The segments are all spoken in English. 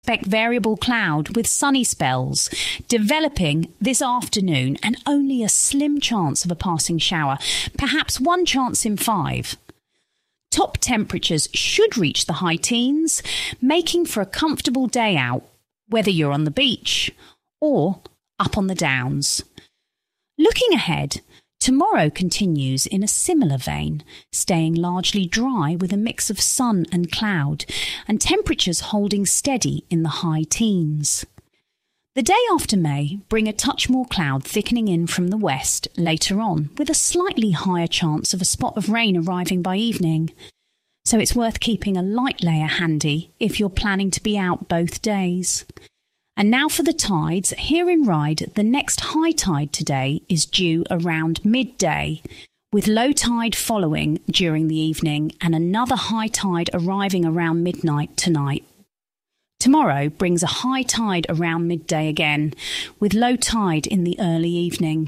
Expect variable cloud with sunny spells developing this afternoon and only a slim chance of a passing shower, perhaps one chance in 5. Top temperatures should reach the high teens, making for a comfortable day out, whether you're on the beach or up on the downs. Looking ahead, tomorrow continues in a similar vein, staying largely dry with a mix of sun and cloud, and temperatures holding steady in the high teens. The day after may bring a touch more cloud thickening in from the west later on, with a slightly higher chance of a spot of rain arriving by evening. So it's worth keeping a light layer handy if you're planning to be out both days. And now for the tides. Here in Ryde, the next high tide today is due around midday, with low tide following during the evening and another high tide arriving around midnight tonight. Tomorrow brings a high tide around midday again, with low tide in the early evening.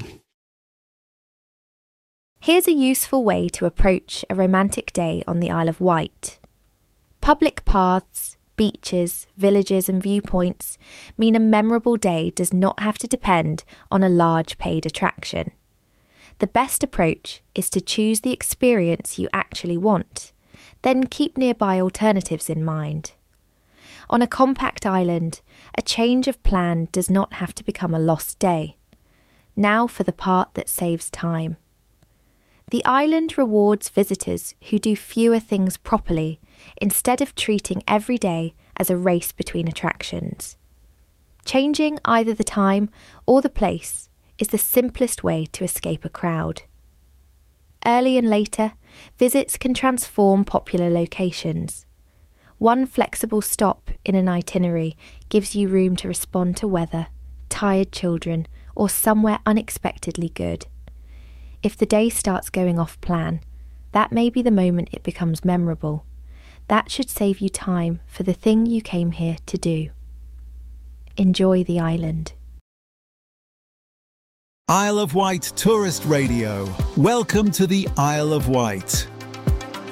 Here's a useful way to approach a romantic day on the Isle of Wight. Public paths, beaches, villages and viewpoints mean a memorable day does not have to depend on a large paid attraction. The best approach is to choose the experience you actually want, then keep nearby alternatives in mind. On a compact island, a change of plan does not have to become a lost day. Now for the part that saves time. The island rewards visitors who do fewer things properly instead of treating every day as a race between attractions. Changing either the time or the place is the simplest way to escape a crowd. Early and later, visits can transform popular locations. One flexible stop in an itinerary gives you room to respond to weather, tired children, or somewhere unexpectedly good. If the day starts going off plan, that may be the moment it becomes memorable. That should save you time for the thing you came here to do. Enjoy the island. Isle of Wight Tourist Radio. Welcome to the Isle of Wight.